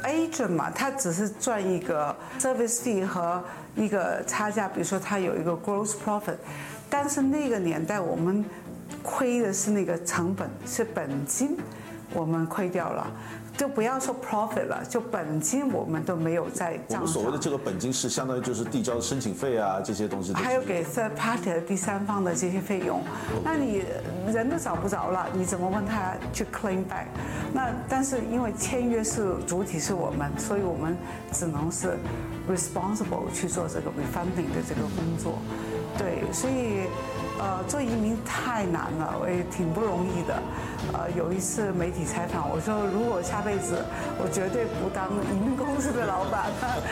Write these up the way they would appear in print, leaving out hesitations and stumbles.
agent 嘛，他只是赚一个 service fee 和一个差价，比如说他有一个 gross profit， 但是那个年代我们亏的是那个成本，是本金，我们亏掉了。就不要说 profit 了，就本金我们都没有在账上。 我们所谓的这个本金是相当于就是递交的申请费啊这些东西， 还有给 third party 的第三方的这些费用，那你人都找不着了，你怎么问他去 claim back？ 那但是因为签约是主体是我们，所以我们只能是 responsible 去做这个 refunding 的这个工作。对，所以做移民太难了，我也挺不容易的。有一次媒体采访我说，如果下辈子我绝对不当移民公司的老板。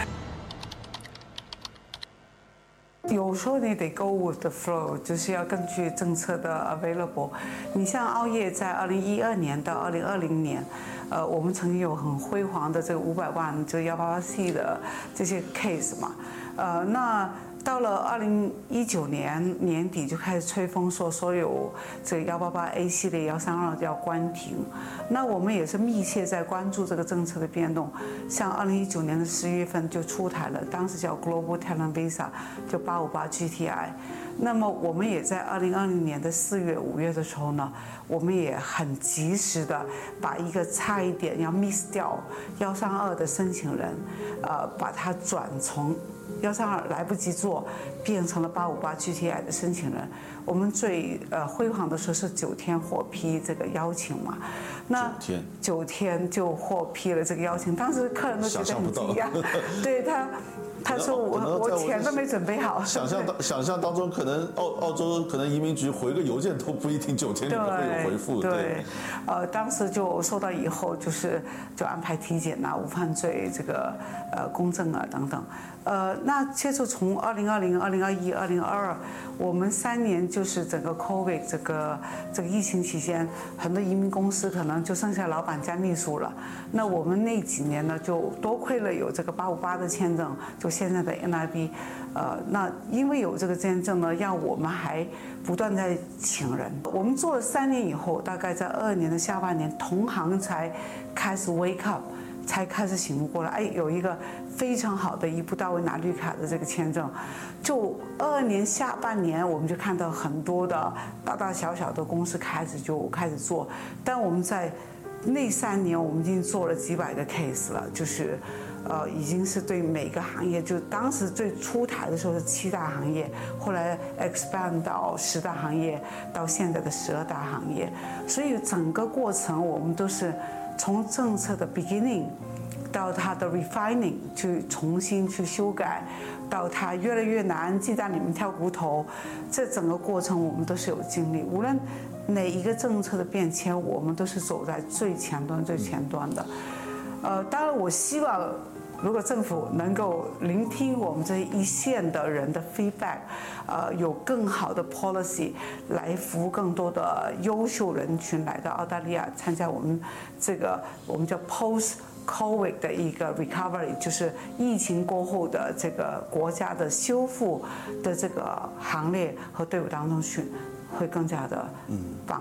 有时候你得 go with the flow， 就是要根据政策的 available。你像澳业在2012年到2020年，我们曾经有很辉煌的这个500万这个188C 的这些 case 嘛，那到了2019年年底就开始吹风说所有这个188A 系列132要关停，那我们也是密切在关注这个政策的变动。像2019年的11月份就出台了，当时叫 Global Talent Visa， 就858 GTI。那么我们也在2020年的4月、5月的时候呢，我们也很及时的把一个差一点要 miss 掉132的申请人，把它转从132来不及做，变成了858 GTI 的申请人。我们最辉煌的时候是9天获批这个邀请嘛，那9天就获批了这个邀请，当时客人都觉得很惊讶，对他说我钱都没准备好。 想象当中，可能澳洲可能移民局回个邮件都不一定9天里面会有回复。 对，当时就收到以后，就安排体检啊、无犯罪这个公证啊等等。那接着从2020、2021、2022，我们3年就是整个 COVID 这个疫情期间，很多移民公司可能就剩下老板加秘书了。那我们那几年呢，就多亏了有这个858的签证，就现在的 NIB，那因为有这个签证呢，让我们还不断在请人。我们做了3年以后，大概在22年的下半年，同行才开始 wake up， 才开始醒悟过来，哎，有一个非常好的一步到位拿绿卡的这个签证。就22年下半年，我们就看到很多的大大小小的公司开始做，但我们在那3年，我们已经做了几百个 case 了，就是已经是对每个行业，就当时最出台的时候是7大行业，后来 expand 到10大行业，到现在的12大行业。所以整个过程我们都是从政策的 beginning 到它的 refining 去重新去修改，到它越来越难，鸡蛋里面挑骨头，这整个过程我们都是有经历。无论哪一个政策的变迁，我们都是走在最前端的。当然我希望如果政府能够聆听我们这一线的人的 feedback，有更好的 policy 来服务更多的优秀人群来到澳大利亚参加我们这个我们叫 post-COVID 的一个 recovery， 就是疫情过后的这个国家的修复的这个行列和队伍当中去，会更加的棒。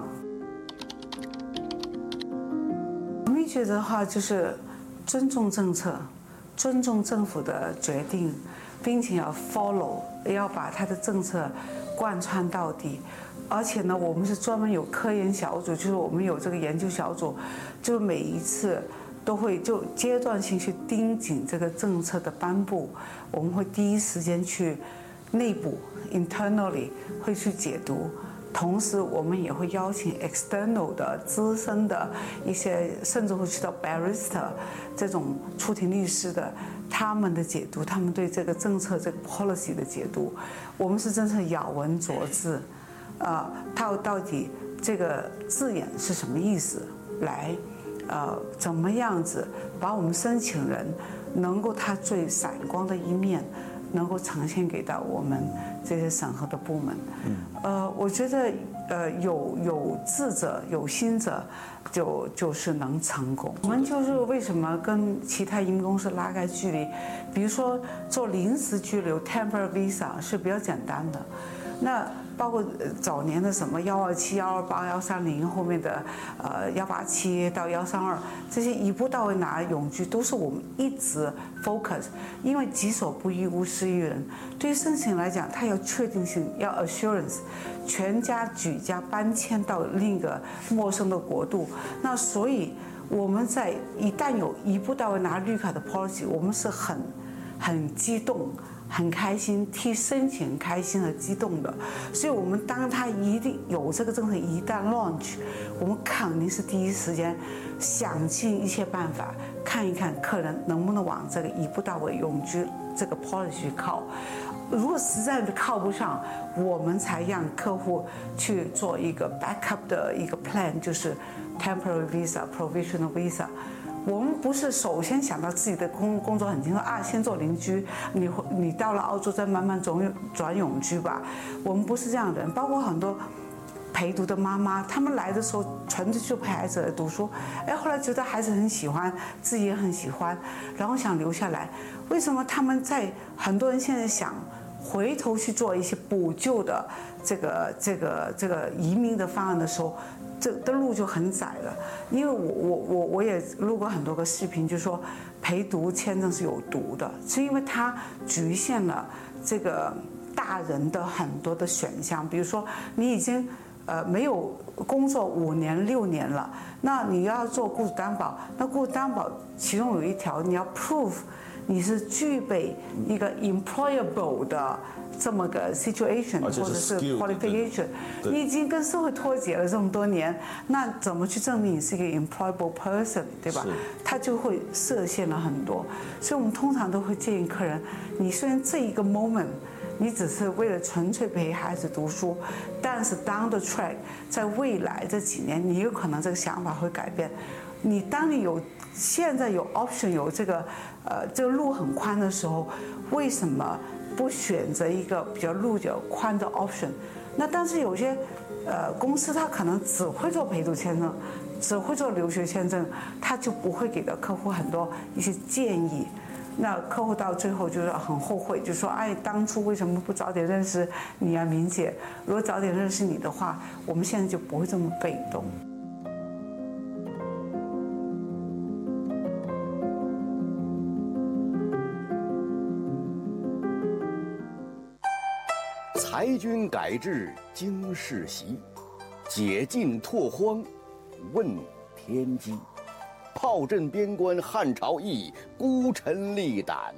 我们觉得的话就是尊重政策，尊重政府的决定，并且要 follow， 要把它的政策贯穿到底。而且呢，我们是专门有科研小组，就是我们有这个研究小组，就每一次都会就阶段性去盯紧这个政策的颁布，我们会第一时间去内部 internally 会去解读。同时，我们也会邀请 external 的资深的一些，甚至会去到 barrister 这种出庭律师的，他们的解读，他们对这个政策、这个 policy 的解读，我们是真正咬文嚼字，到底这个字眼是什么意思，来，怎么样子把我们申请人能够他最闪光的一面，能够呈现给到我们这些审核的部门。我觉得有志者有心者就是能成功。我们就是为什么跟其他移民公司拉开距离，比如说做临时居留 temporary visa 是比较简单的，那包括早年的什么127、128、130，后面的187到132，这些一步到位拿永居都是我们一直 focus， 因为己所不欲，勿施于人。对于申请来讲，它要确定性，要 assurance， 全家举家搬迁到另一个陌生的国度，那所以我们在一旦有一步到位拿绿卡的 policy， 我们是很激动。很开心，替申请开心和激动的，所以我们当他一定有这个政策一旦 launch， 我们肯定是第一时间想尽一切办法看一看客人能不能往这个一步到位永居这个 policy 靠。如果实在靠不上，我们才让客户去做一个 backup 的一个 plan， 就是 temporary visa、provisional visa。我们不是首先想到自己的工作很轻松啊，先做邻居，你到了澳洲再慢慢转永居吧。我们不是这样的人，包括很多陪读的妈妈，他们来的时候纯粹就陪孩子来读书，哎，后来觉得孩子很喜欢，自己也很喜欢，然后想留下来。为什么他们很多人现在想回头去做一些补救的这个移民的方案的时候？这的路就很窄了，因为我也录过很多个视频，就说陪读签证是有毒的，是因为它局限了这个大人的很多的选项，比如说你已经没有工作5年6年了，那你要做雇主担保，那雇主担保其中有一条你要 prove 你是具备一个 employable 的这么个 situation 或者是 qualification， 你已经跟社会脱节了这么多年，那怎么去证明你是一个 employable person， 对吧？他就会设限了很多。所以我们通常都会建议客人，你虽然这一个 moment 你只是为了纯粹陪孩子读书，但是 down the track， 在未来这几年，你有可能这个想法会改变。当你现在有 option， 有这个路很宽的时候，为什么不选择一个比较路较宽的 option？ 那但是有些公司他可能只会做陪读签证，只会做留学签证，他就不会给到客户很多一些建议。那客户到最后就是很后悔，就说哎，当初为什么不早点认识你啊，明姐？如果早点认识你的话，我们现在就不会这么被动。 裁军改制经世袭，解禁拓荒问天机。炮震边关汉朝义，孤臣力胆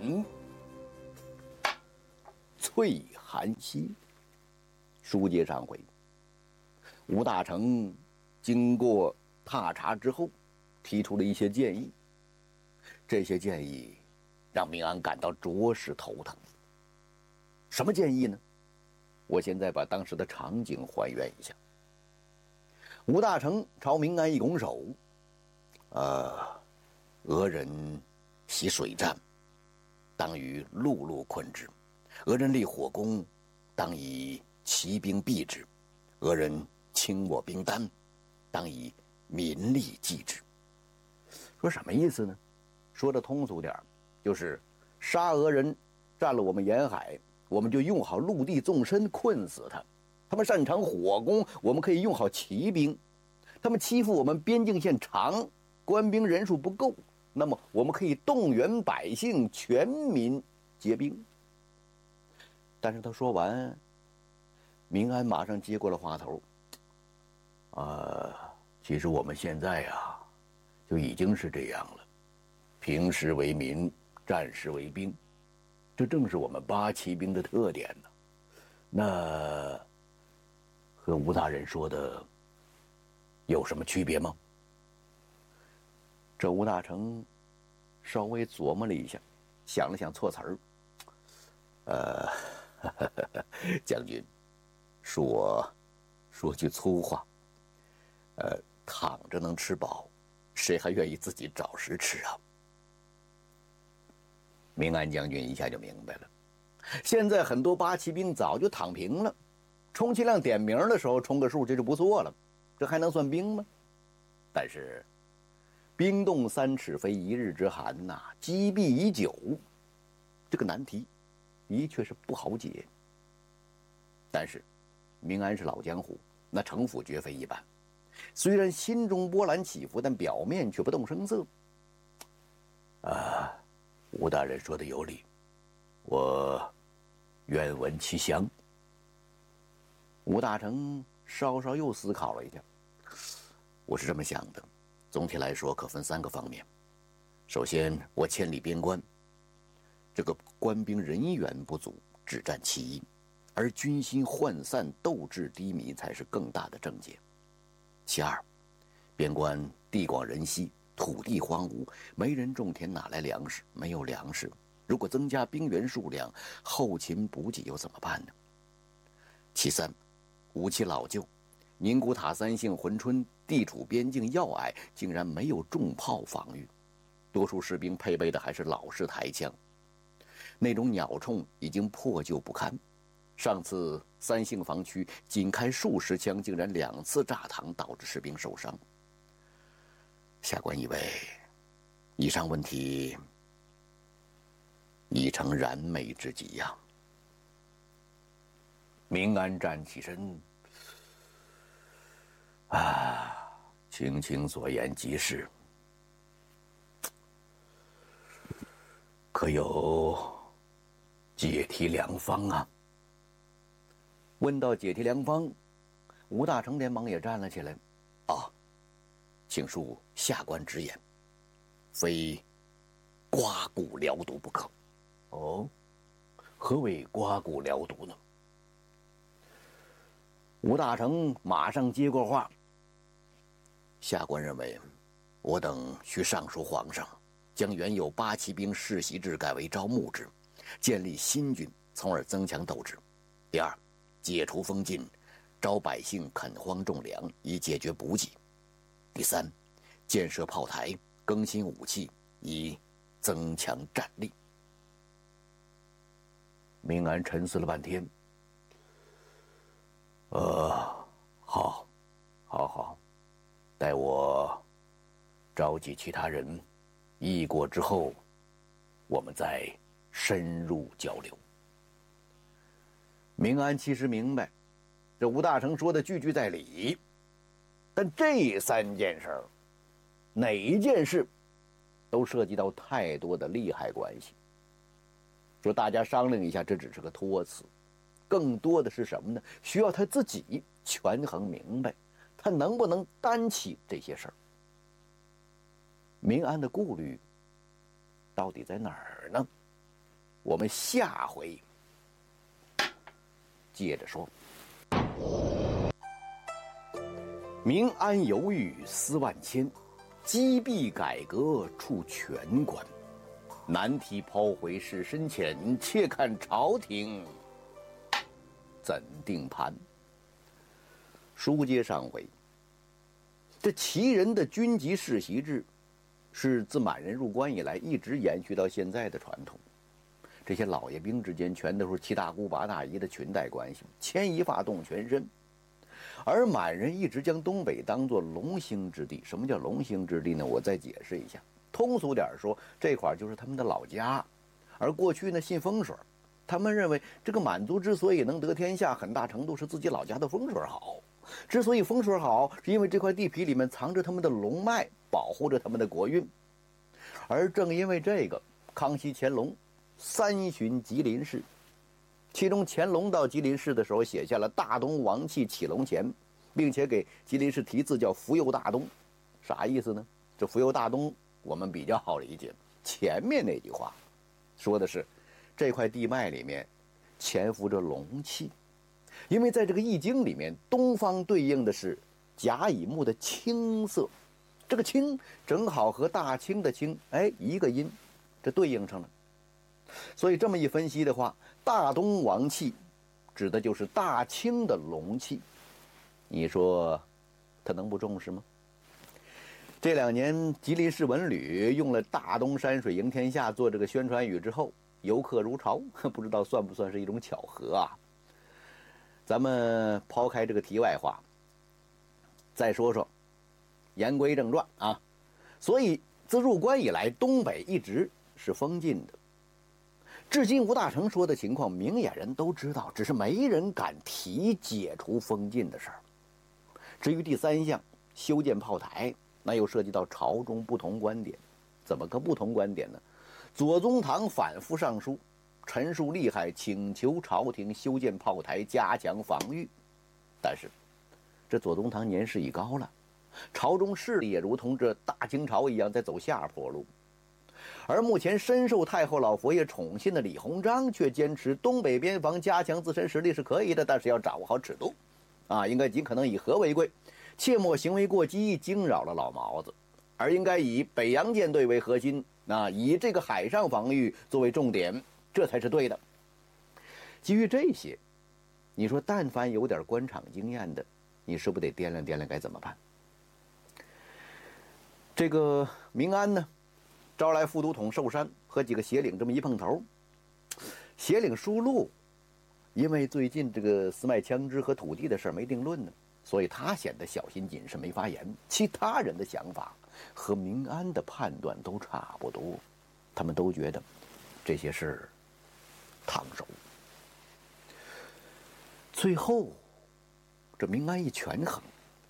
翠寒溪。书接上回，吴大成经过踏查之后，提出了一些建议。这些建议让明安感到着实头疼。什么建议呢？我现在把当时的场景还原一下。吴大成朝明安一拱手，俄人习水战，当与陆路困之；俄人立火攻，当以骑兵避之；俄人轻我兵单，当以民力济之。说什么意思呢？说的通俗点，就是杀俄人占了我们沿海，我们就用好陆地纵深困死他；他们擅长火攻，我们可以用好骑兵；他们欺负我们边境线长，官兵人数不够，那么我们可以动员百姓，全民结兵。但是他说完，明安马上接过了话头。其实我们现在呀，就已经是这样了，平时为民，战时为兵，这正是我们八旗兵的特点呢。那和吴大人说的有什么区别吗？这吴大成稍微琢磨了一下，想了想措辞儿，将军，说句粗话，躺着能吃饱，谁还愿意自己找食吃啊？明安将军一下就明白了，现在很多八旗兵早就躺平了，充其量点名的时候充个数，这就不错了，这还能算兵吗？但是冰冻3尺非一日之寒呐，积弊已久，这个难题的确是不好解。但是明安是老江湖，那城府绝非一般。虽然心中波澜起伏，但表面却不动声色。吴大人说的有理，我愿闻其详。吴大成稍稍又思考了一下，我是这么想的，总体来说可分3个方面。首先，我千里边关，这个官兵人员不足，只占其一，而军心涣散、斗志低迷才是更大的症结。其二，边关地广人稀，土地荒芜，没人种田，哪来粮食？没有粮食，如果增加兵员数量，后勤补给又怎么办呢？其三，武器老旧，宁古塔、三姓、珲春地处边境要隘，竟然没有重炮防御，多数士兵配备的还是老式抬枪，那种鸟铳已经破旧不堪。上次三姓防区仅开数十枪，竟然2次炸膛，导致士兵受伤。下官以为，以上问题已成燃眉之急呀。明安站起身，青青所言极是，可有解题良方啊？问到解题良方，吴大成连忙也站了起来。请恕下官直言，非刮骨疗毒不可。何谓刮骨疗毒呢？吴大成马上接过话，下官认为，我等需上书皇上，将原有8旗兵世袭制改为招募制，建立新军，从而增强斗志。第二，解除封禁，招百姓垦荒种粮，以解决补给。第三，建设炮台，更新武器，以增强战力。明安沉思了半天，好，待我召集其他人议过之后，我们再深入交流。明安其实明白，这吴大成说的句句在理，但这3件事儿，哪一件事都涉及到太多的利害关系。说大家商量一下，这只是个托词，更多的是什么呢？需要他自己权衡明白，他能不能担起这些事儿。明安的顾虑到底在哪儿呢？我们下回接着说。明安犹豫思万千，积弊改革处全关。难题抛回事深浅，且看朝廷怎定盘。书接上回，这旗人的军籍世袭制是自满人入关以来一直延续到现在的传统。这些老爷兵之间全都是七大姑八大姨的裙带关系，牵一发动全身。而满人一直将东北当作龙兴之地。什么叫龙兴之地呢？我再解释一下。通俗点说，这块就是他们的老家。而过去呢，信风水，他们认为这个满族之所以能得天下，很大程度是自己老家的风水好。之所以风水好，是因为这块地皮里面藏着他们的龙脉，保护着他们的国运。而正因为这个，康熙、乾隆3巡吉林市，其中乾隆到吉林市的时候写下了大东王气起龙前，并且给吉林市题字叫福佑大东。啥意思呢？这福佑大东我们比较好理解，前面那句话说的是这块地脉里面潜伏着龙气。因为在这个易经里面，东方对应的是甲乙木的青色，这个青正好和大清的清一个音，这对应上了。所以这么一分析的话，大东王气指的就是大清的龙气。你说他能不重视吗？这2年吉林市文旅用了大东山水迎天下做这个宣传语之后，游客如潮，不知道算不算是一种巧合啊？咱们抛开这个题外话，再说说言归正传啊。所以自入关以来，东北一直是封禁的。 至今吴大成说的情况，明眼人都知道，只是没人敢提解除封禁的事儿。至于第3项，修建炮台，那又涉及到朝中不同观点。怎么个不同观点呢？左宗棠反复上书，陈述利害，请求朝廷修建炮台，加强防御。但是，这左宗棠年事已高了，朝中势力也如同这大清朝一样在走下坡路。而目前深受太后老佛爷宠信的李鸿章却坚持东北边防加强自身实力是可以的，但是要掌握好尺度，应该尽可能以和为贵，切莫行为过激，惊扰了老毛子，而应该以北洋舰队为核心，以这个海上防御作为重点，这才是对的。基于这些，你说但凡有点官场经验的，你是不是得掂量掂量该怎么办？这个明安呢，招来副都统寿山和几个协领，这么一碰头，协领舒禄因为最近这个私卖枪支和土地的事没定论呢，所以他显得小心谨慎，没发言。其他人的想法和明安的判断都差不多，他们都觉得这些事烫手。最后，这明安一权衡，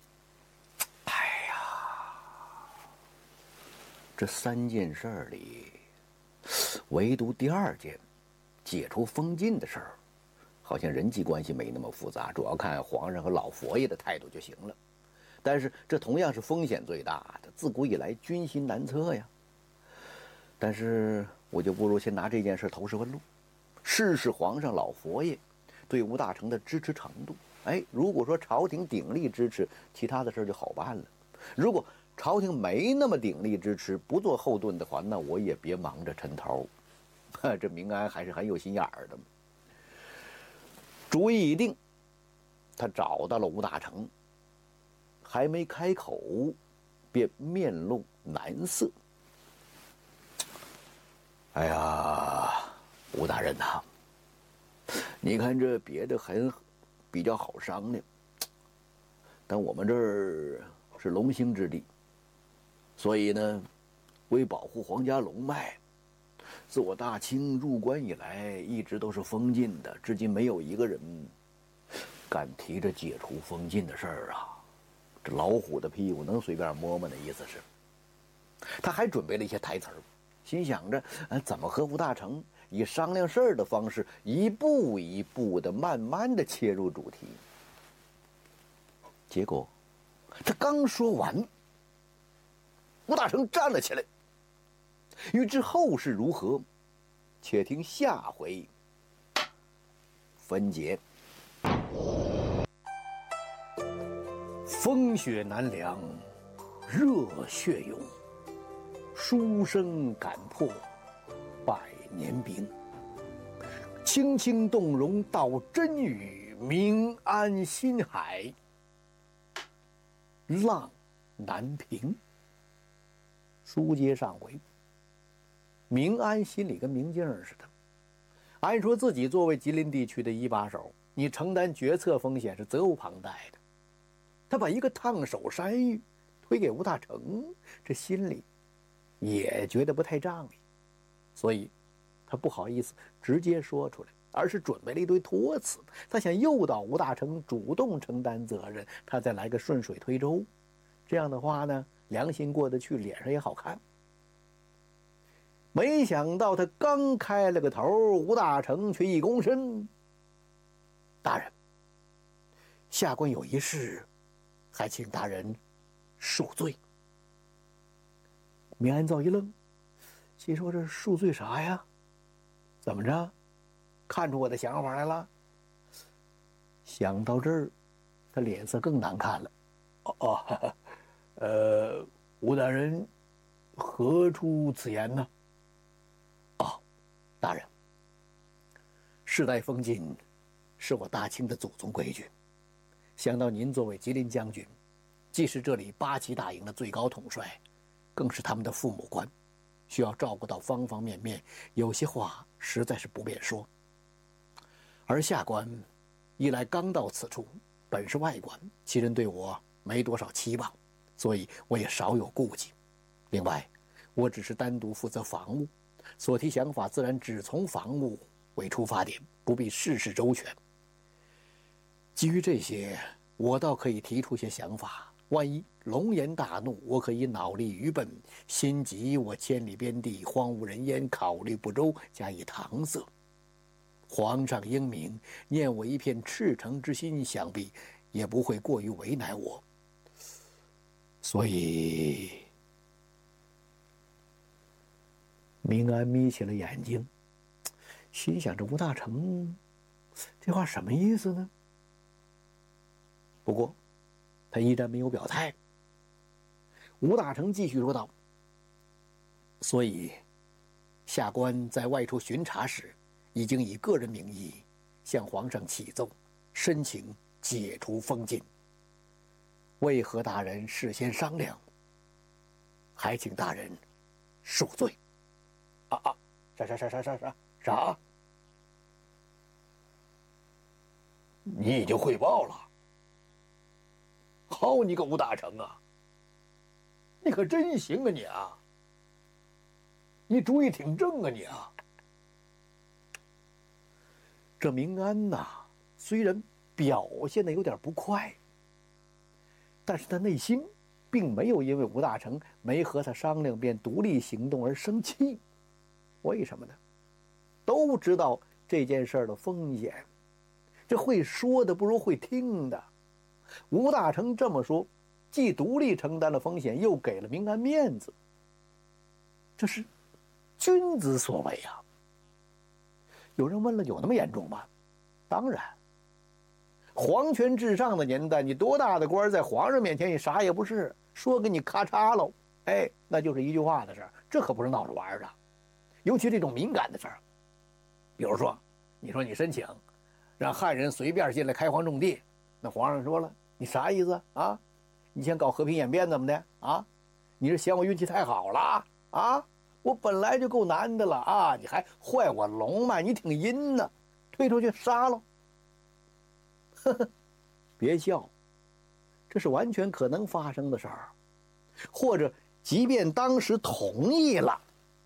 这3件事里，唯独第2件解除封禁的事儿，好像人际关系没那么复杂，主要看皇上和老佛爷的态度就行了。但是这同样是风险最大的，自古以来军心难测呀。但是我就不如先拿这件事投石问路，试试皇上老佛爷对吴大成的支持程度。如果说朝廷鼎力支持，其他的事就好办了；如果朝廷没那么鼎力支持，不做后盾的话，那我也别忙着抻头。这明安还是很有心眼儿的。主意已定，他找到了吴大成，还没开口，便面露难色。吴大人呐，你看这别的还比较好商量，但我们这儿是龙兴之地，所以呢，为保护皇家龙脉，自我大清入关以来，一直都是封禁的，至今没有一个人敢提着解除封禁的事儿啊。这老虎的屁股能随便摸摸的意思是。他还准备了一些台词儿，心想着怎么和吴大成以商量事儿的方式，一步一步的慢慢的切入主题。结果他刚说完，吴大成站了起来。欲知后事如何，且听下回分解。风雪难凉，热血涌，书生敢破百年冰。轻轻动容道真语，明安心海浪难平。书接上回，明安心里跟明镜似的。按说自己作为吉林地区的一把手，你承担决策风险是责无旁贷的。他把一个烫手山芋推给吴大成，这心里也觉得不太仗义，所以他不好意思直接说出来，而是准备了一堆托词。他想诱导吴大成主动承担责任，他再来个顺水推舟。这样的话呢，良心过得去，脸上也好看。没想到他刚开了个头，吴大成却一躬身：“大人，下官有一事，还请大人恕罪。”明安造一愣，心说这恕罪啥呀？怎么着？看出我的想法来了？想到这儿，他脸色更难看了。吴大人何出此言呢？大人，世代封禁是我大清的祖宗规矩，想到您作为吉林将军，既是这里8旗大营的最高统帅，更是他们的父母官，需要照顾到方方面面，有些话实在是不便说。而下官一来刚到此处，本是外官，其人对我没多少期望，所以我也少有顾忌。另外，我只是单独负责防务， 所提想法自然只从防务为出发点，不必事事周全。基于这些，我倒可以提出些想法。万一龙颜大怒，我可以脑力愚笨，心急我千里边地，荒无人烟，考虑不周，加以搪塞。皇上英明，念我一片赤诚之心，想必也不会过于为难我。所以，明安眯起了眼睛，心想：这吴大成这话什么意思呢？不过，他依然没有表态。吴大成继续说道：“所以，下官在外出巡查时，已经以个人名义向皇上启奏，申请解除封禁。为何大人事先商量？还请大人恕罪。”啥？你已经汇报了？好你个吴大成啊！你可真行啊你啊！你主意挺正啊你啊！这明安呐，虽然表现的有点不快，但是他内心并没有因为吴大成没和他商量便独立行动而生气。为什么呢？都知道这件事的风险，这会说的不如会听的。吴大成这么说，既独立承担了风险，又给了明安面子，这是君子所为啊。有人问了，有那么严重吗？当然，皇权至上的年代，你多大的官，在皇上面前你啥也不是，说给你咔嚓喽，哎，那就是一句话的事儿，这可不是闹着玩的。尤其这种敏感的事儿，比如说，你说你申请让汉人随便进来开荒种地，那皇上说了，你啥意思啊？你想搞和平演变怎么的啊？你是嫌我运气太好了啊？我本来就够难的了啊，你还坏我龙脉，你挺阴呢，推出去杀喽！呵呵，别笑，这是完全可能发生的事儿。或者，即便当时同意了，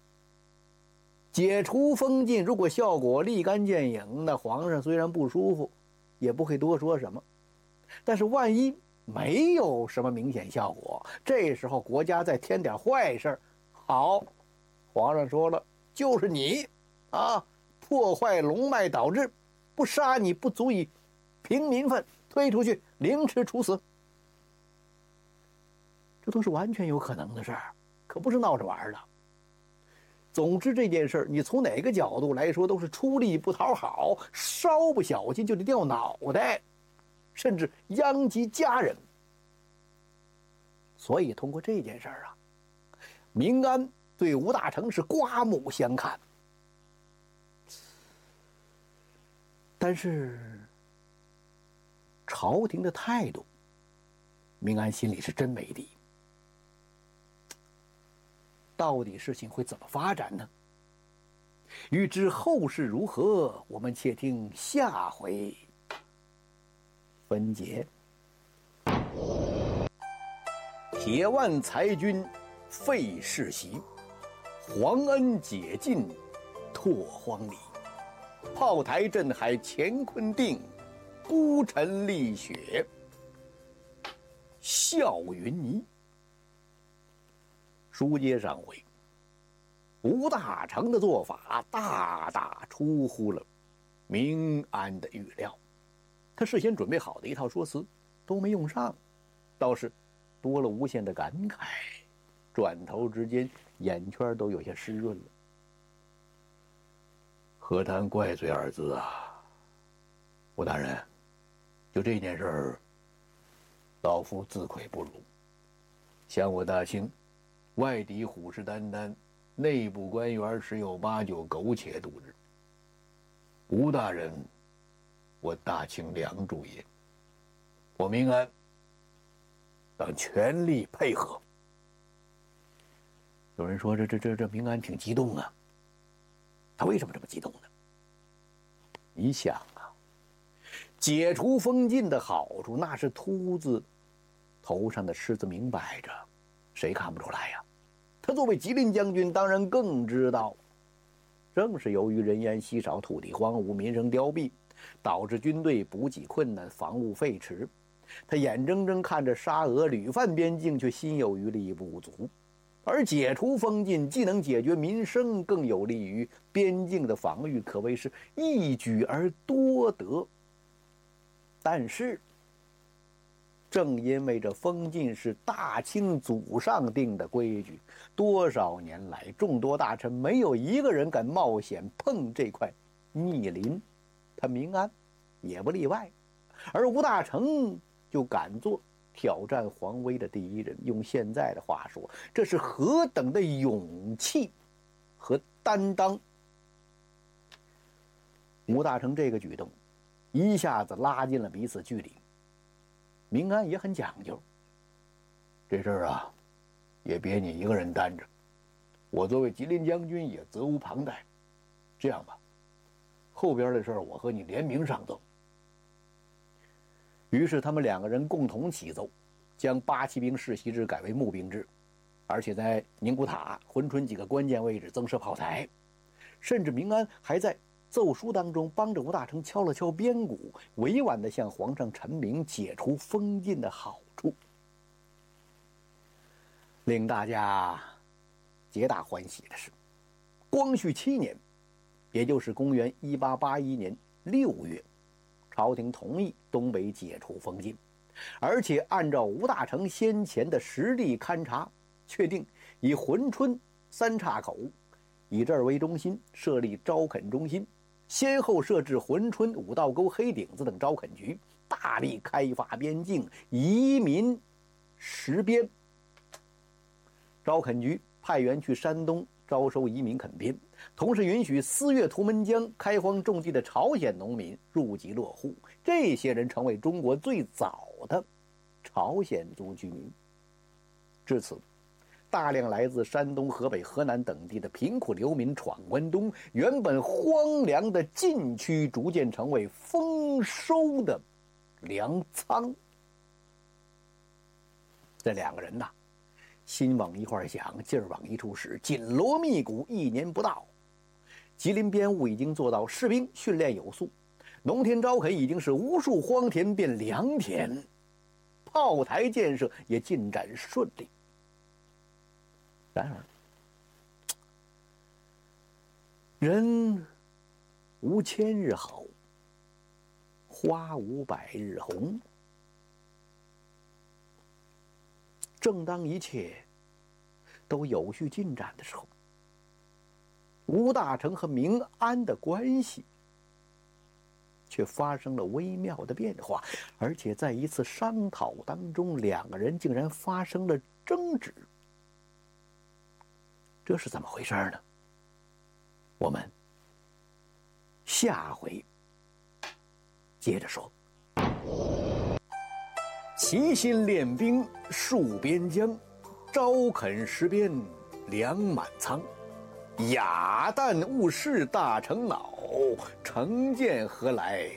解除封禁，如果效果立竿见影，那皇上虽然不舒服，也不会多说什么。但是万一没有什么明显效果，这时候国家再添点坏事，好，皇上说了，就是你啊，破坏龙脉导致，不杀你不足以平民愤，推出去凌迟处死，这都是完全有可能的事儿，可不是闹着玩的。总之这件事儿，你从哪个角度来说，都是出力不讨好，稍不小心就得掉脑袋，甚至殃及家人。所以通过这件事儿啊，明安对吴大成是刮目相看。但是朝廷的态度，明安心里是真没底。到底事情会怎么发展呢？欲知后事如何，我们且听下回分解。铁腕裁军废世袭，皇恩解禁拓荒里。炮台镇海乾坤定，孤臣立雪笑云霓。书接上回，吴大成的做法大大出乎了明安的预料，他事先准备好的一套说辞都没用上，倒是多了无限的感慨，转头之间眼圈都有些湿润了。何谈怪罪二字啊，吴大人，就这件事儿，老夫自愧不如。想我大清外敌虎视眈眈，内部官员十有八九苟且度日。吴大人，我大清良主也，我明安当全力配合。有人说这明安挺激动啊，他为什么这么激动呢？你想啊，解除封禁的好处那是秃子头上的虱子明摆着，谁看不出来呀？他作为吉林将军，当然更知道正是由于人烟稀少、土地荒芜、民生凋敝，导致军队补给困难、防务废弛。他眼睁睁看着沙俄屡犯边境，却心有余力不足。而解除封禁既能解决民生，更有利于边境的防御，可谓是一举而多得。但是，正因为这封禁是大清祖上定的规矩，多少年来众多大臣没有一个人敢冒险碰这块密林，他明安也不例外。而吴大成就敢做挑战皇威的第一人，用现在的话说，这是何等的勇气和担当！吴大成这个举动一下子拉近了彼此距离。明安也很讲究，这事儿啊，也别你一个人担着，我作为吉林将军也责无旁贷。这样吧，后边的事儿我和你联名上奏。于是他们两个人共同起奏，将八旗兵世袭制改为募兵制，而且在宁古塔、珲春几个关键位置增设炮台，甚至明安还在奏书当中帮着吴大成敲了敲边鼓，委婉地向皇上陈明解除封禁的好处。令大家皆大欢喜的是，光绪7年，也就是公元1881年6月，朝廷同意东北解除封禁，而且按照吴大成先前的实地勘察，确定以珲春三岔口以这儿为中心设立招垦中心，先后设置珲春、五道沟、黑顶子等招垦局，大力开发边境，移民实边。招垦局派员去山东招收移民垦边，同时允许私越图们江开荒种地的朝鲜农民入籍落户，这些人成为中国最早的朝鲜族居民。至此，大量来自山东、河北、河南等地的贫苦流民闯关东，原本荒凉的禁区逐渐成为丰收的粮仓。这两个人呐，心往一块想，劲儿往一处使，紧锣密鼓，1年不到，吉林边务已经做到士兵训练有素，农田招垦已经是无数荒田变良田，炮台建设也进展顺利。然而，人无千日好，花无百日红。正当一切都有序进展的时候，吴大成和明安的关系却发生了微妙的变化，而且在一次商讨当中，两个人竟然发生了争执。这是怎么回事呢？我们下回接着说。齐心练兵戍边疆，招垦实边粮满仓。雅旦误事大成恼，成见何来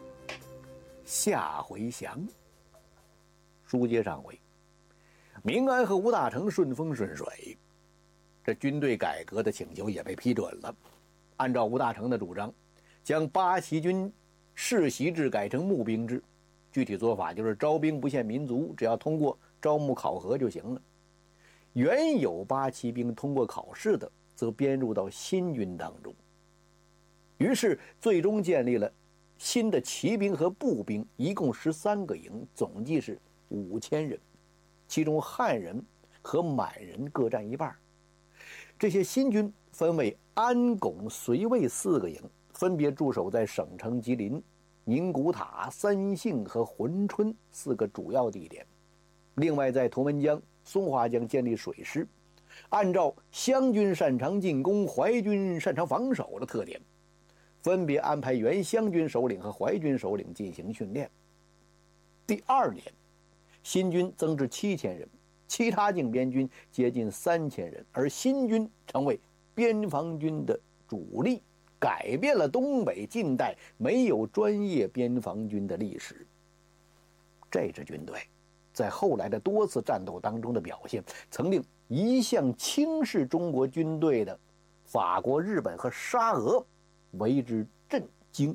下回详。书接上回，明安和吴大成顺风顺水，这军队改革的请求也被批准了。按照吴大成的主张，将八旗军世袭制改成募兵制，具体做法就是招兵不限民族，只要通过招募考核就行了。原有八旗兵通过考试的，则编入到新军当中。于是最终建立了新的骑兵和步兵，一共13个营，总计是5000人，其中汉人和满人各占一半。这些新军分为安、巩、绥、卫4个营，分别驻守在省城吉林、宁古塔、三姓和珲春4个主要地点。另外在图们江、松花江建立水师，按照湘军擅长进攻、淮军擅长防守的特点，分别安排原湘军首领和淮军首领进行训练。第2年，新军增至7000人，其他靖边军接近3000人，而新军成为边防军的主力，改变了东北近代没有专业边防军的历史。这支军队在后来的多次战斗当中的表现，曾令一向轻视中国军队的法国、日本和沙俄为之震惊。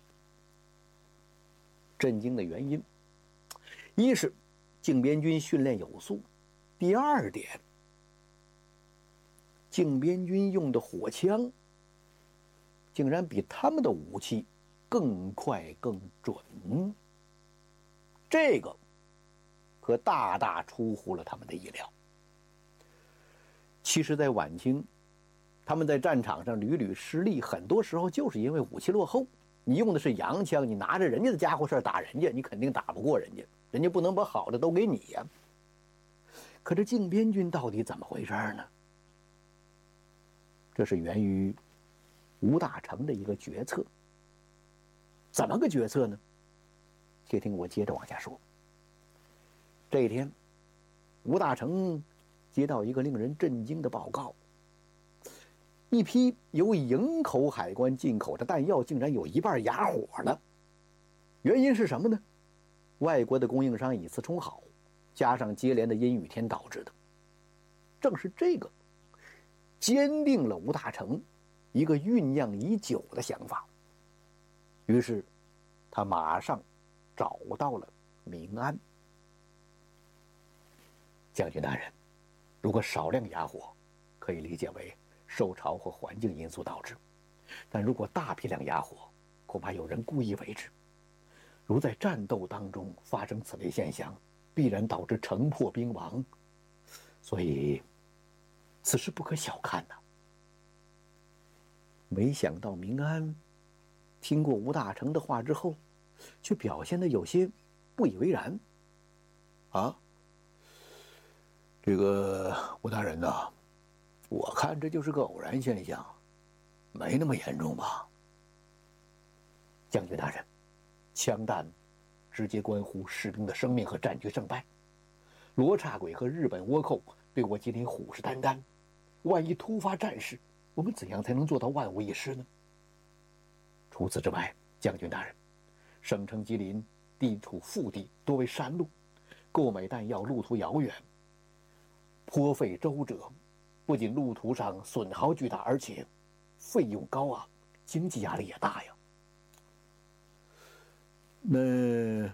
震惊的原因，一是靖边军训练有素，第二点，靖边军用的火枪竟然比他们的武器更快更准，这个可大大出乎了他们的意料。其实在晚清，他们在战场上屡屡失利，很多时候就是因为武器落后。你用的是洋枪，你拿着人家的家伙事打人家，你肯定打不过人家，人家不能把好的都给你呀。可这靖边军到底怎么回事呢？这是源于吴大成的一个决策。怎么个决策呢？且听我接着往下说。这一天，吴大成接到一个令人震惊的报告，一批由营口海关进口的弹药竟然有一半哑火了。原因是什么呢？外国的供应商以次充好，加上接连的阴雨天导致的。正是这个坚定了吴大成一个酝酿已久的想法。于是他马上找到了明安。将军大人，如果少量哑火，可以理解为受潮或环境因素导致，但如果大批量哑火，恐怕有人故意为之。如在战斗当中发生此类现象，必然导致城破兵亡，所以此事不可小看呐。没想到明安听过吴大成的话之后，却表现得有些不以为然。啊，这个吴大人呐，我看这就是个偶然现象，没那么严重吧？将军大人，枪弹直接关乎士兵的生命和战局胜败。罗刹鬼和日本倭寇对我吉林虎视眈眈，万一突发战事，我们怎样才能做到万无一失呢？除此之外，将军大人，省城吉林地处腹地，多为山路，购买弹药路途遥远，颇费周折，不仅路途上损耗巨大，而且费用高昂，经济压力也大呀。那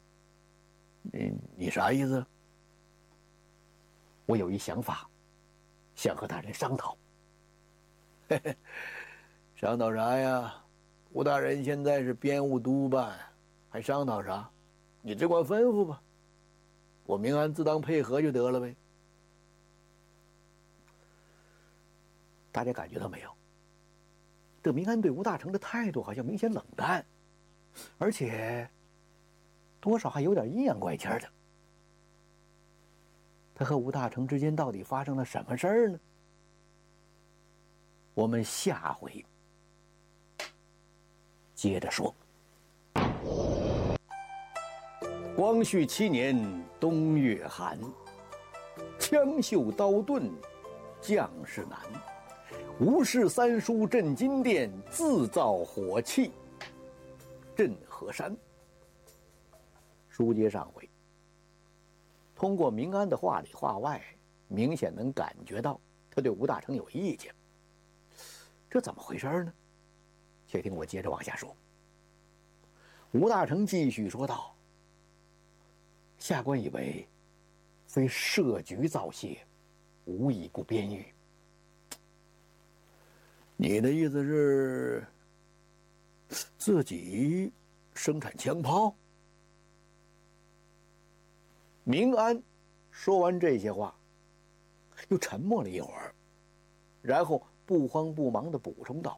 你啥意思？我有一想法，想和大人商讨。嘿嘿，商讨啥呀？吴大人现在是编务督办，还商讨啥？你只管吩咐吧，我明安自当配合就得了呗。大家感觉到没有？这明安对吴大成的态度好像明显冷淡，而且多少还有点阴阳怪气的。他和吴大成之间到底发生了什么事儿呢？我们下回接着说。光绪7年冬月寒，枪绣刀盾将士难，吴氏三叔镇金殿，自造火器镇河山。书接上回，通过明安的话里话外，明显能感觉到他对吴大成有意见。这怎么回事呢？且听我接着往下说。吴大成继续说道：下官以为，非设局造谢，无以顾边域。你的意思是自己生产枪炮？明安说完这些话，又沉默了一会儿，然后不慌不忙地补充道：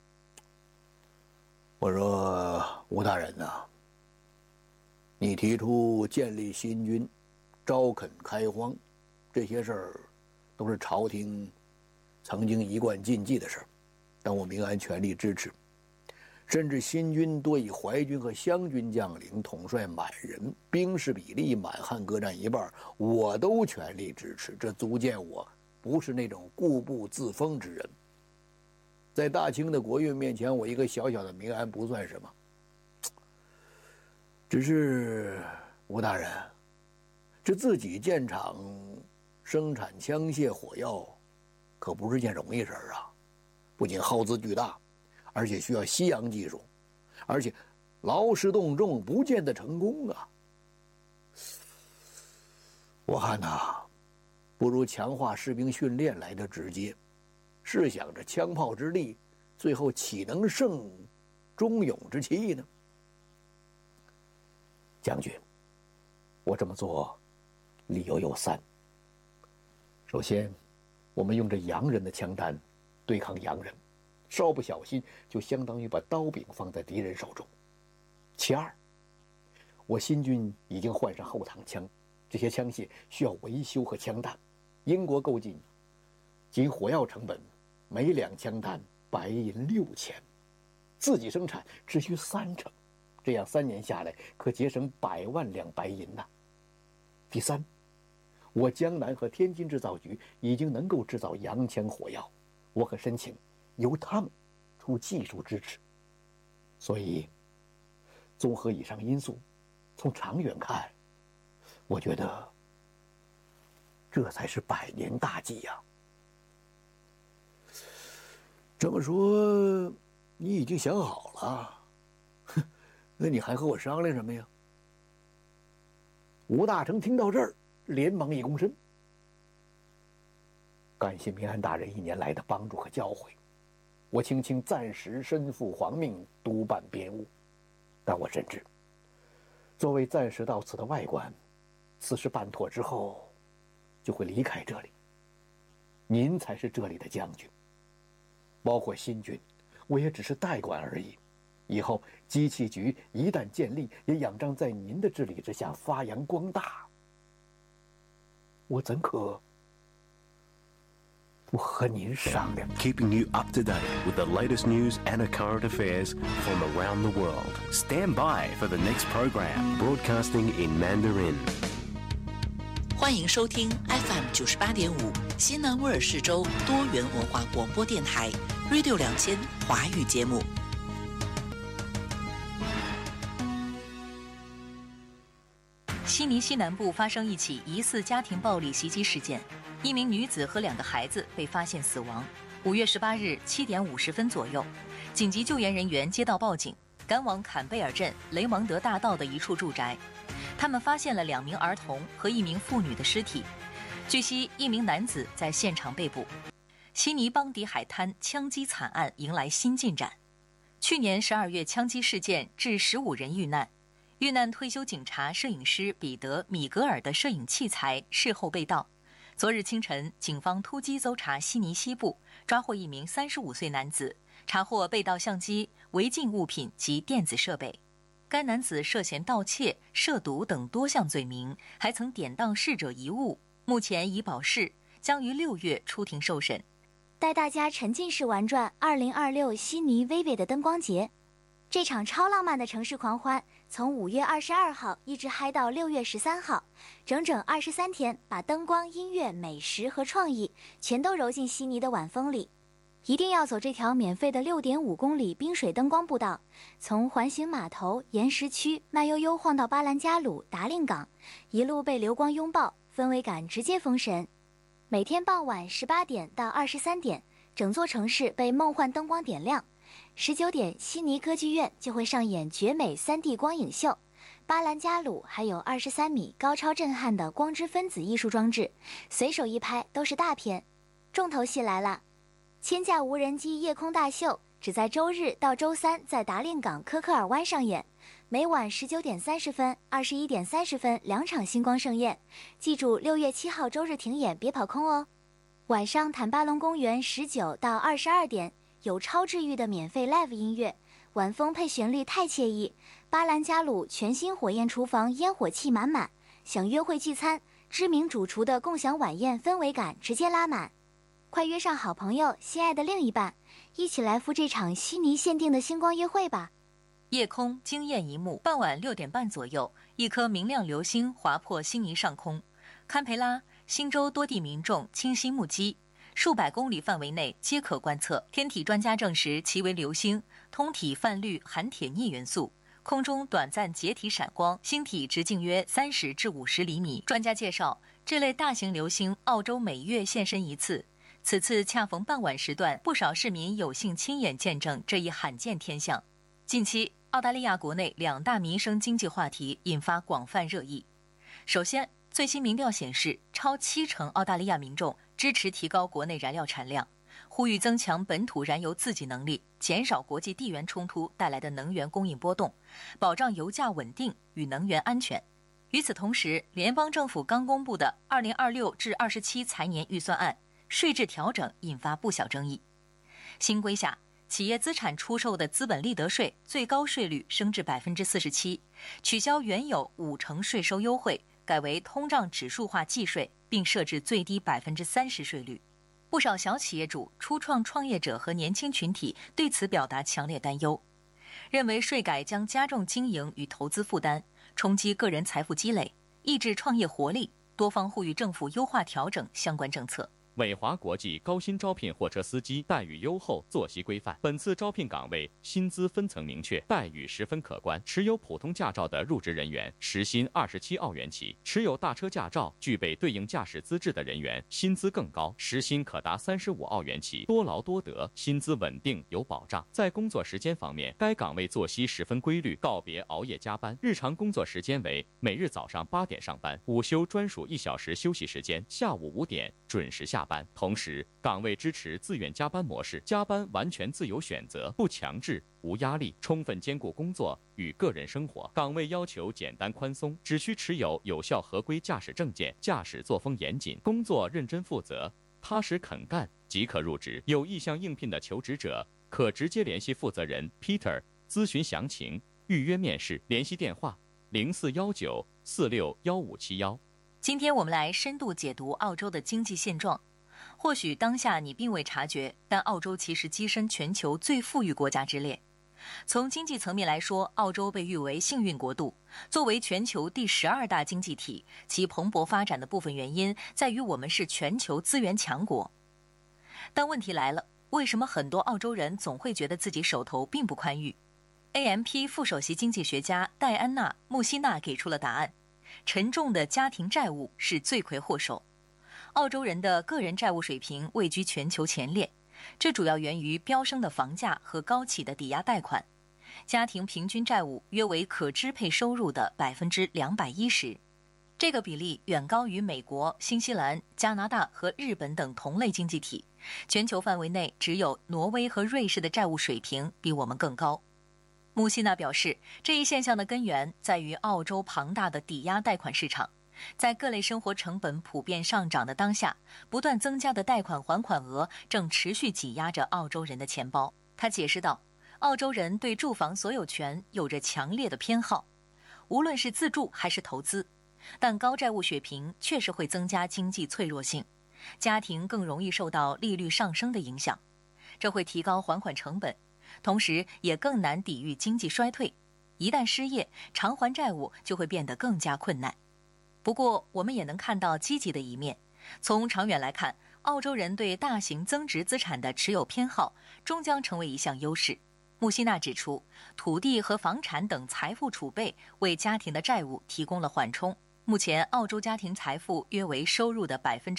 我说吴大人呐，你提出建立新军，招垦开荒，这些事儿都是朝廷曾经一贯禁忌的事儿，但我明安全力支持。甚至新军多以淮军和湘军将领，统帅满人，兵士比例满汉各占一半，我都全力支持。这足见我不是那种固步自封之人。在大清的国运面前，我一个小小的明安不算什么。只是吴大人，这自己建厂生产枪械火药，可不是件容易事儿啊。 不仅耗资巨大，而且需要西洋技术，而且劳师动众，不见得成功啊。我看呐，不如强化士兵训练来得直接。试想着枪炮之力，最后岂能胜忠勇之气呢？将军，我这么做理由有三。首先，我们用着洋人的枪弹对抗洋人，稍不小心就相当于把刀柄放在敌人手中。其二，我新军已经换上后膛枪，这些枪械需要维修和枪弹，英国购进及火药成本每两枪弹白银6000，自己生产只需30%，这样3年下来可节省100万两白银呐。第三，我江南和天津制造局已经能够制造洋枪火药，我可申请由他们出技术支持。所以，综合以上因素，从长远看，我觉得这才是百年大计呀。这么说，你已经想好了？那你还和我商量什么呀？吴大成听到这儿，连忙一躬身，感谢明安大人1年来的帮助和教诲，我卿暂时身负皇命，督办边务。但我深知，作为暂时到此的外官，此事办妥之后，就会离开这里。您才是这里的将军，包括新军，我也只是代管而已。以后机器局一旦建立，也仰仗在您的治理之下发扬光大。我怎可不和您商量？ Keeping you up to date with the latest news and current affairs from around the world. Stand by for the next program, broadcasting in Mandarin. 欢迎收听 FM 98.5西南威尔士州多元文化广播电台 Radio 2000华语节目。 悉尼西南部发生一起疑似家庭暴力袭击事件，一名女子和2个孩子被发现死亡。5月18日7点50分左右，紧急救援人员接到报警，赶往坎贝尔镇雷蒙德大道的一处住宅。他们发现了2名儿童和1名妇女的尸体。据悉，1名男子在现场被捕。悉尼邦迪海滩枪击惨案迎来新进展。去年12月枪击事件致15人遇难。遇难退休警察摄影师彼得·米格尔的摄影器材事后被盗。昨日清晨，警方突击搜查悉尼西部，抓获1名35岁男子，查获被盗相机、违禁物品及电子设备。该男子涉嫌盗窃、涉毒等多项罪名，还曾典当逝者遗物，目前已保释，将于6月出庭受审。 带大家沉浸式玩转2026悉尼 Vivid 的灯光节。这场超浪漫的城市狂欢，从5月22号一直嗨到6月13号，整整23天，把灯光、音乐、美食和创意全都揉进悉尼的晚风里。一定要走这条免费的6.5公里冰水灯光步道，从环形码头、岩石区慢悠悠晃到巴兰加鲁、达令港，一路被流光拥抱，氛围感直接封神。每天傍晚18点到23点，整座城市被梦幻灯光点亮。19点，悉尼歌剧院就会上演绝美3D 光影秀，巴兰加鲁还有23米高超震撼的光之分子艺术装置，随手一拍都是大片。重头戏来了，千架无人机夜空大秀只在周日到周三在达令港科克尔湾上演，每晚19点30分、21点30分2场星光盛宴。记住6月7号周日停演，别跑空哦。晚上坦巴隆公园19到22点。有超治愈的免费 live 音乐，晚风配旋律太惬意。巴兰加鲁全新火焰厨房烟火气满满，想约会聚餐，知名主厨的共享晚宴氛围感直接拉满。快约上好朋友、心爱的另一半，一起来赴这场悉尼限定的星光约会吧。 夜空惊艳一幕，傍晚6点半左右，一颗明亮流星划破悉尼上空。堪培拉、新州多地民众清晰目击。数百公里范围内皆可观测，天体专家证实其为流星，通体泛绿含铁镍元素，空中短暂解体闪光，星体直径约30至50厘米。专家介绍，这类大型流星澳洲每月现身一次， 此次恰逢傍晚时段，不少市民有幸亲眼见证这一罕见天象。近期，澳大利亚国内2大民生经济话题引发广泛热议。首先，最新民调显示，超70%澳大利亚民众支持提高国内燃料产量，呼吁增强本土燃油自给能力，减少国际地缘冲突带来的能源供应波动，保障油价稳定与能源安全。与此同时，联邦政府刚公布的2026至27财年预算案税制调整引发不小争议。新规下，企业资产出售的资本利得税最高税率升至47%，取消原有50%税收优惠，改为通胀指数化计税，并设置最低30%税率。不少小企业主、初创创业者和年轻群体对此表达强烈担忧，认为税改将加重经营与投资负担，冲击个人财富积累，抑制创业活力。多方呼吁政府优化调整相关政策。 伟华国际高薪招聘货车司机，待遇优厚，作息规范。本次招聘岗位薪资分层明确，待遇十分可观。持有普通驾照的入职人员，时薪27澳元起；持有大车驾照、具备对应驾驶资质的人员，薪资更高，时薪可达35澳元起。多劳多得，薪资稳定有保障。在工作时间方面，该岗位作息十分规律，告别熬夜加班。日常工作时间为每日早上8点上班，午休专属1小时休息时间，下午5点准时下班。同时，岗位支持自愿加班模式，加班完全自由选择，不强制，无压力，充分兼顾工作与个人生活。岗位要求简单宽松，只需持有有效合规驾驶证件，驾驶作风严谨，工作认真负责，踏实肯干即可入职。有意向应聘的求职者可直接联系负责人 Peter 咨询详情，预约面试。联系电话0419461571。 今天我们来深度解读澳洲的经济现状。或许当下你并未察觉，但澳洲其实跻身全球最富裕国家之列。从经济层面来说，澳洲被誉为幸运国度。作为全球第12大经济体，其蓬勃发展的部分原因在于我们是全球资源强国。但问题来了，为什么很多澳洲人总会觉得自己手头并不宽裕？ AMP 副首席经济学家戴安娜·穆希纳给出了答案：沉重的家庭债务是罪魁祸首。澳洲人的个人债务水平位居全球前列，这主要源于飙升的房价和高企的抵押贷款。家庭平均债务约为可支配收入的210%，这个比例远高于美国、新西兰、加拿大和日本等同类经济体。全球范围内，只有挪威和瑞士的债务水平比我们更高。穆希纳表示，这一现象的根源在于澳洲庞大的抵押贷款市场。在各类生活成本普遍上涨的当下，不断增加的贷款还款额正持续挤压着澳洲人的钱包。他解释道，澳洲人对住房所有权有着强烈的偏好，无论是自住还是投资。但高债务水平确实会增加经济脆弱性，家庭更容易受到利率上升的影响，这会提高还款成本，同时也更难抵御经济衰退。一旦失业，偿还债务就会变得更加困难。不过，我们也能看到积极的一面。从长远来看，澳洲人对大型增值资产的持有偏好终将成为一项优势。穆希纳指出，土地和房产等财富储备为家庭的债务提供了缓冲。目前，澳洲家庭财富约为收入的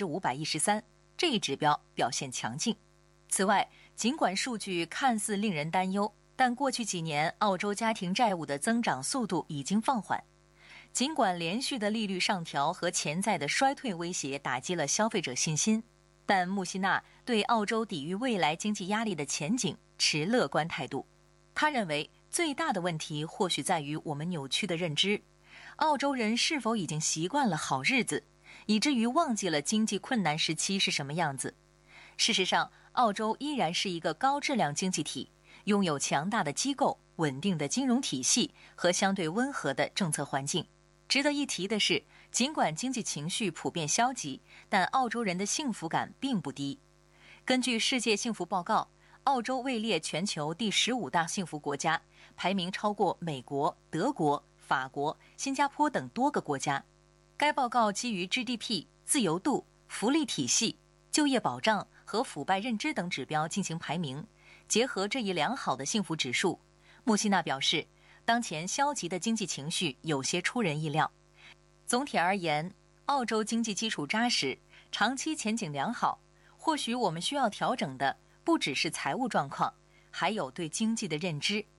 513%，这一指标表现强劲。此外，尽管数据看似令人担忧，但过去几年澳洲家庭债务的增长速度已经放缓。尽管连续的利率上调和潜在的衰退威胁打击了消费者信心，但穆希纳对澳洲抵御未来经济压力的前景持乐观态度。他认为，最大的问题或许在于我们扭曲的认知。澳洲人是否已经习惯了好日子，以至于忘记了经济困难时期是什么样子？事实上，澳洲依然是一个高质量经济体，拥有强大的机构、稳定的金融体系和相对温和的政策环境。值得一提的是，尽管经济情绪普遍消极，但澳洲人的幸福感并不低。根据世界幸福报告，澳洲位列全球第15大幸福国家，排名超过美国、德国、法国、新加坡等多个国家。该报告基于 GDP、自由度、福利体系、就业保障和腐败认知等指标进行排名。结合这一良好的幸福指数，穆希纳表示，当前消极的经济情绪有些出人意料。总体而言，澳洲经济基础扎实，长期前景良好， 或许我们需要调整的不只是财务状况，还有对经济的认知，